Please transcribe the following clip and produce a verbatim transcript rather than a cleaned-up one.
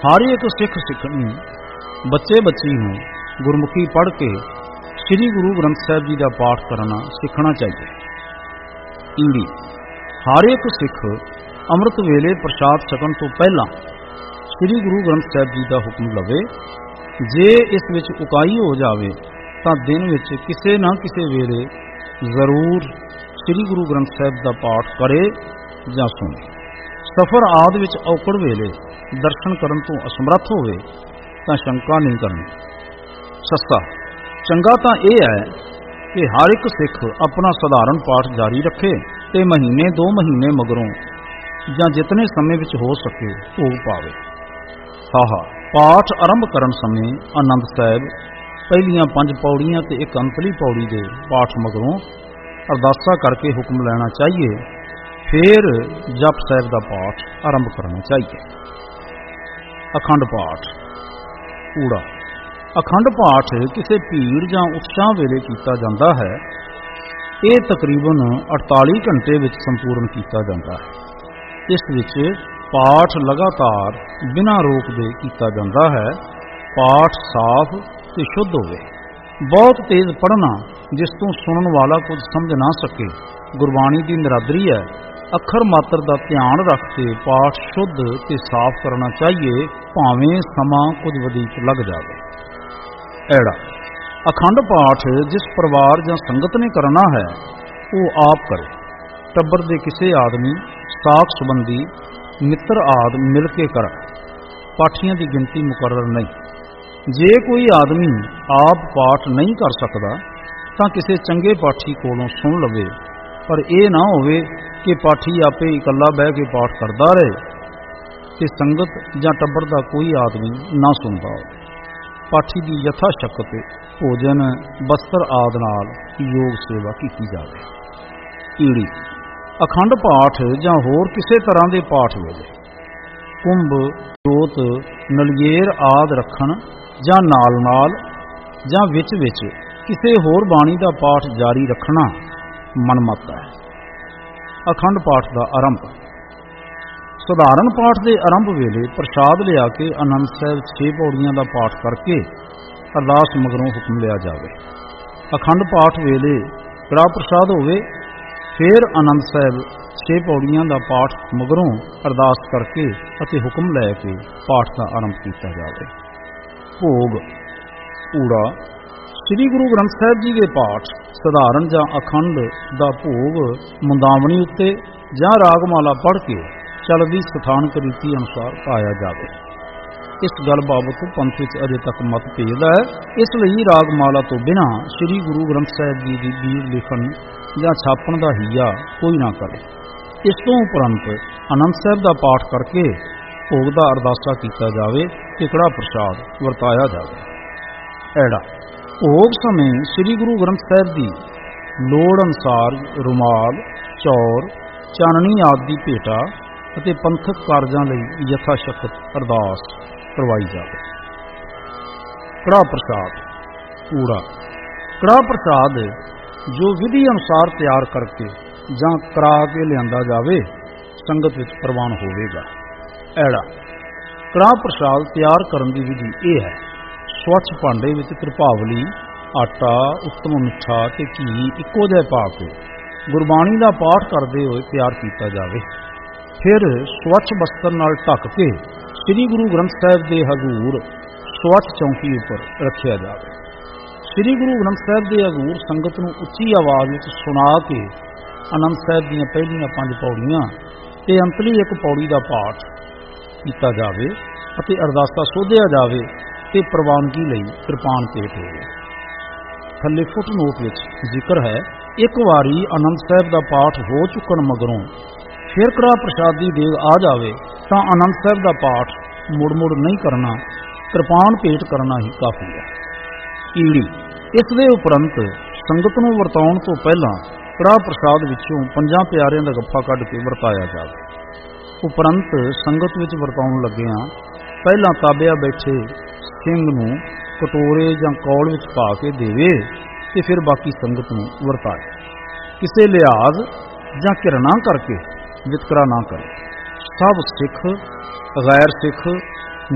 हर एक सिख सिखनी बच्चे बच्ची नूं गुरमुखी पढ़ के श्री गुरु ग्रंथ साहिब जी का पाठ करना सीखना चाहिए। ईड़ी हर एक सिख अमृत वेले प्रसाद छकण तो पहला श्री गुरु ग्रंथ साहिब जी का हुक्म लवे। जे इस विच उकाई हो जावे तां दिन विच किसे ना किसे वेले जरूर श्री गुरु ग्रंथ साहिब का पाठ करे जां सुने। सफर आदि विच औकड़ वेले दर्शन करन तो असमर्थ होवे तां शंका नहीं करनी। सस्ता चंगा तां इह है कि हर एक सिख अपना साधारण पाठ जारी रखे ते महीने दो महीने मगरों जां जितने समय विच हो सके भोग पावे। हाहा पाठ आरंभ करन समय आनंद साहिब पहलियां पंज पौड़ियां ते एक अंतली पौड़ी दे पाठ मगरों अरदासा करके हुक्म लेना चाहिए, फिर जप साहिब का पाठ आरंभ करना चाहिए। अखंड पाठ कूड़ा अखंड पाठ किसी भीड़ जां उत्साह वेले कीता जाता है। यह तकरीबन अड़ताली घंटे विच संपूर्ण किया जाता है। इस विच पाठ लगातार बिना रोक दे कीता जाता है। पाठ साफ ते शुद्ध होवे। बहुत तेज पढ़ना जिस तो सुनन वाला कुछ समझ ना सके गुरबाणी की निरादरी है। अखर मात्र का ध्यान रख के पाठ शुद्ध ते साफ करना चाहिए, भावें समा कुछ वधीक लग जाए। ऐड़ा अखंड पाठ जिस परिवार जां संगत ने करना है वो आप करे। टब्बर दे किसी आदमी साख संबंधी मित्र आदि मिल के कर। पाठियां की गिनती मुकर्रर नहीं। जे कोई आदमी आप पाठ नहीं कर सकता तां किसी चंगे पाठी कोलों सुन लवे, पर यह ना होवे कि पाठी आपे इकल्ला बह के पाठ करता रहे ते संगत जां टब्बर का कोई आदमी ना सुनता हो। पाठी की यथाशक्त भोजन बस्तर आदि नाल योग सेवा की जाए। ईड़ी अखंड पाठ जां होर किसी तरह के पाठ वेले कुंभ जोत नलिएर आदि रखन जां नाल नाल जां विच विच किसी होर बाणी का पाठ जारी रखना मनमत है। अखंड पाठ का आरंभ साधारण पाठ के आरंभ वेले प्रसाद लिया के आनंद साहिब छे पौड़ियां का पाठ करके अरदास मगरों हुक्म लिया जाए। अखंड पाठ वेले कड़ा प्रसाद होवे, फिर आनंद साहिब छे पौड़ियां का पाठ मगरों अरदास करके अते हुक्म लैके पाठ का आरंभ किया जाए। भोग कूड़ा श्री गुरु ग्रंथ साहिब जी के पाठ साधारण जां अखंड दा भोग मुंदावणी उत्ते जां रागमाला पढ़ के चलदी स्थानक रीति अनुसार पाया जाए। इस गल बाबत पंथ विच अजे तक मतभेद है, इसलिए रागमाला तो बिना श्री गुरु ग्रंथ साहिब जी की बीर लिखण जां छापण का हीया कोई ना करे। इस तो उपरंत आनंद साहिब का पाठ करके भोग का अरदासा किया जाए ते कड़ा प्रसाद वरताया जाए। ऐड़ा भोग समय श्री गुरु ग्रंथ साहिब की लोड़ अनुसार रुमाल चौर चाननी आदि की भेटा ਅਤੇ ਪੰਥਕ ਕਾਰਜਾਂ ਲਈ ਯਥਾਸ਼ਕਤ ਅਰਦਾਸ ਕਰਵਾਈ ਜਾਵੇ। ਕੜਾ ਪ੍ਰਸਾਦ ਕੂੜਾ ਕੜਾ ਪ੍ਰਸਾਦ ਜੋ ਵਿਧੀ ਅਨੁਸਾਰ ਤਿਆਰ ਕਰਕੇ ਜਾਂ ਕਰਾ ਕੇ ਲਿਆਂਦਾ ਜਾਵੇ ਸੰਗਤ ਵਿੱਚ ਪ੍ਰਵਾਨ ਹੋਵੇਗਾ। ਐੜਾ ਕੜਾ ਪ੍ਰਸਾਦ ਤਿਆਰ ਕਰਨ ਦੀ ਵਿਧੀ ਇਹ ਹੈ। ਸਵੱਛ ਭਾਂਡੇ ਵਿੱਚ ਤ੍ਰਿਭਾਵਲੀ ਆਟਾ ਉੱਤਮ ਮਿੱਠਾ ਤੇ ਘੀ ਇੱਕੋ ਜਿਹਾ ਪਾ ਕੇ ਗੁਰਬਾਣੀ ਦਾ ਪਾਠ ਕਰਦੇ ਹੋਏ ਤਿਆਰ ਕੀਤਾ ਜਾਵੇ। फिर स्वच्छ बस्तर नाल ढक के श्री गुरु ग्रंथ साहिब के हजूर स्वच्छ चौकी उपर रखिया जाए। श्री गुरु ग्रंथ साहिब के हजूर संगत नूं उच्ची आवाज़ में सुना के आनंद साहिब दीआं पहलियां पंज पौड़ियां ते अंतली एक पौड़ी का पाठ किया जाए अते अरदासा सोधिया जाए ते प्रवानगी लई कृपान भेट होवे। थल्ले फुटनोट विच जिक्र है, एक वारी आनंद साहिब का पाठ हो चुकण मगरों फिर कड़ा प्रसाद की देग आ जाए तो आनंद साहिब का पाठ मुड़ मुड़ नहीं करना, कृपान भेंट करना ही काफ़ी है। ईड़ी इस दे उपरंत संगत नूं वरताउण तो पहला कड़ा प्रसाद विचों पंजां प्यारियां दा गप्फा कढ के वरताया जाए। उपरंत संगत विच वरताउण लग्गिआं पहला ताबिया बैठे सिंह नूं कटोरे जां कौल विच पा के देवे ते फिर बाकी संगत नूं वरताए। किसी लिहाज जां घिरना करके वितकरा ना करे। सब सिख गैर सिख